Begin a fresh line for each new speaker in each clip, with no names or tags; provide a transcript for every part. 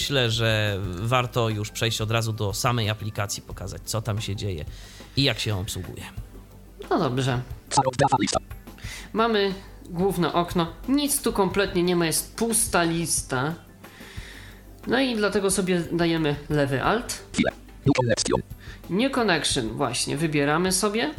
myślę, że warto już przejść od razu do samej aplikacji, pokazać, co tam się dzieje i jak się ją obsługuje.
No dobrze. Mamy główne okno. Nic tu kompletnie nie ma, jest pusta lista. No i dlatego sobie dajemy lewy alt. New connection, właśnie, wybieramy sobie.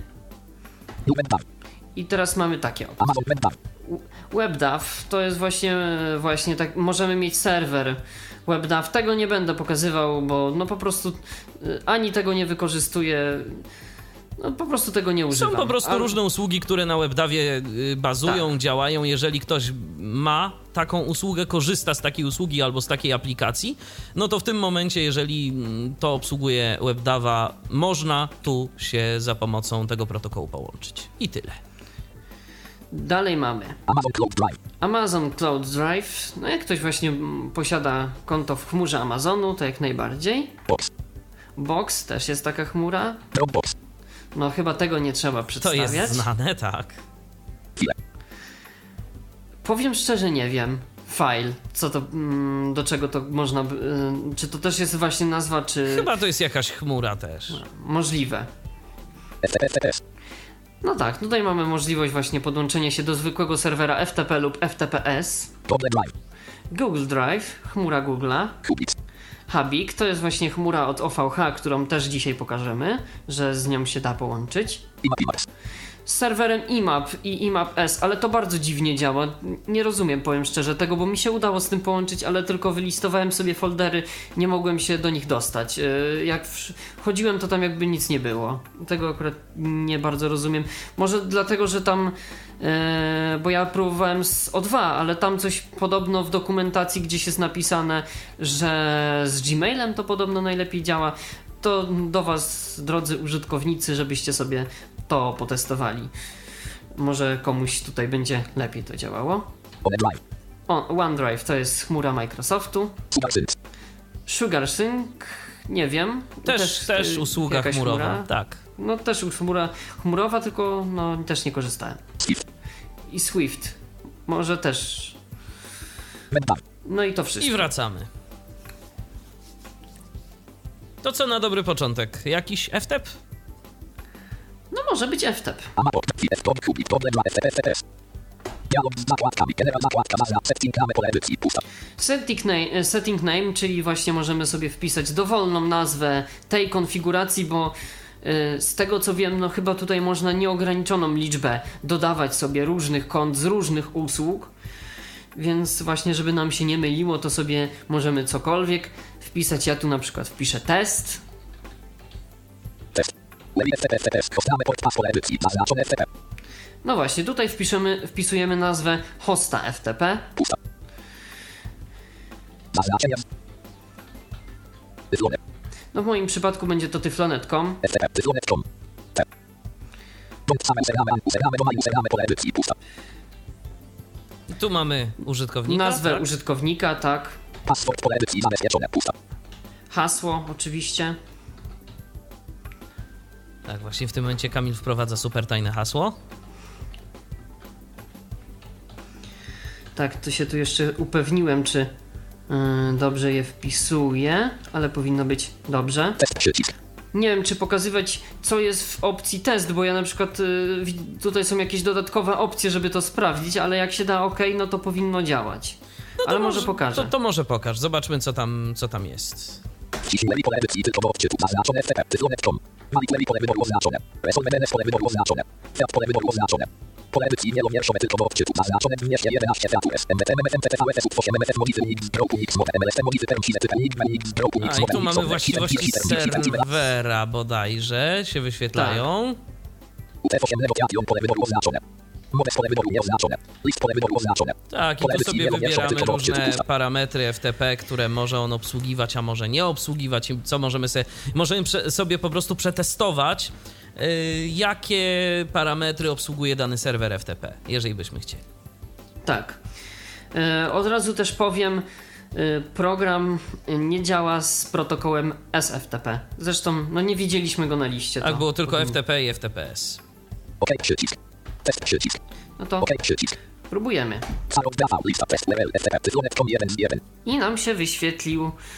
I teraz mamy takie okno. WebDAV to jest właśnie tak, możemy mieć serwer WebDAV. Tego nie będę pokazywał, bo no po prostu ani tego nie wykorzystuję. No po prostu tego nie używam.
Są po prostu różne usługi, które na WebDAVie bazują, tak, działają. Jeżeli ktoś ma taką usługę, korzysta z takiej usługi albo z takiej aplikacji, no to w tym momencie, jeżeli to obsługuje WebDAVa, można tu się za pomocą tego protokołu połączyć. I tyle.
Dalej mamy Amazon Cloud Drive. No jak ktoś właśnie posiada konto w chmurze Amazonu, to jak najbardziej. Box też jest taka chmura. No chyba tego nie trzeba przedstawiać.
To jest znane, tak.
Powiem szczerze, nie wiem. File, co to, do czego to można, czy to też jest właśnie nazwa, czy...
Chyba to jest jakaś chmura też.
Możliwe. No tak, tutaj mamy możliwość właśnie podłączenia się do zwykłego serwera FTP lub FTPS. Google Drive, chmura Google'a. Habik, to jest właśnie chmura od OVH, którą też dzisiaj pokażemy, że z nią się da połączyć. Z serwerem IMAP i IMAP-S, ale to bardzo dziwnie działa. Nie rozumiem, powiem szczerze, tego, bo mi się udało z tym połączyć, ale tylko wylistowałem sobie foldery, nie mogłem się do nich dostać. Jak wchodziłem, to tam jakby nic nie było. Tego akurat nie bardzo rozumiem. Może dlatego, że tam, bo ja próbowałem z O2, ale tam coś podobno w dokumentacji gdzieś jest napisane, że z Gmailem to podobno najlepiej działa. To do was, drodzy użytkownicy, żebyście sobie to potestowali. Może komuś tutaj będzie lepiej to działało. OneDrive to jest chmura Microsoftu. SugarSync, nie wiem.
Też usługa chmurowa, chmura. Tak.
No też chmurowa, tylko no też nie korzystałem. I Swift. Może też. No i to wszystko.
I wracamy. To co na dobry początek? Jakiś FTP?
No może być FTP. Setting name, czyli właśnie możemy sobie wpisać dowolną nazwę tej konfiguracji, bo z tego co wiem, no chyba tutaj można nieograniczoną liczbę dodawać sobie różnych kont z różnych usług, więc właśnie żeby nam się nie myliło, to sobie możemy cokolwiek wpisać. Ja tu na przykład wpiszę test. No właśnie, tutaj wpisujemy nazwę hosta FTP. No w moim przypadku będzie to tyflonet.com.
Tu mamy użytkownika.
Nazwę
tak?
użytkownika, tak. Hasło oczywiście.
Tak, właśnie w tym momencie Kamil wprowadza super tajne hasło.
Tak, to się tu jeszcze upewniłem, czy dobrze je wpisuję, ale powinno być dobrze. Nie wiem, czy pokazywać, co jest w opcji test, bo ja na przykład tutaj są jakieś dodatkowe opcje, żeby to sprawdzić, ale jak się da OK, no to powinno działać. No ale może pokażę.
To może pokaż, zobaczmy co tam jest.
Wciśnij pole edycji tylko w odczytu zaznaczone FTP, tyflonet.com. Manipulej pole wyboru oznaczone. Resolve DNS pole wyboru oznaczone. Fiat pole wyboru oznaczone. Pole edycji wielowierszowe tylko w odczytu zaznaczone w mieście 11 Fiatus. MDT, MFM, TTVS, UT8, MFF, Mowizy, Nix, Broku, Nix, Mote, MLS, Mowizy, Permsize, Typen, Nix, Nix, Broku, Nix,
A i tu mamy właściwości serwera bodajże się wyświetlają.
UT8 negocjation pole wyboru oznaczone. Modes pole wyboru nieoznaczone. List pole wyboru oznaczone.
Tak, i tu sobie wybieramy różne parametry FTP, które może on obsługiwać, a może nie obsługiwać. I co możemy sobie po prostu przetestować, jakie parametry obsługuje dany serwer FTP, jeżeli byśmy chcieli.
Tak. Od razu też powiem, program nie działa z protokołem SFTP. Zresztą no nie widzieliśmy go na liście.
Tak, było tylko FTP i FTPS.
OK, przycisk. Test przycisk.
No to
OK, przycisk.
próbujemy.
Lista test FTP, tyflonet.com 1 z 1.
I nam się wyświetlił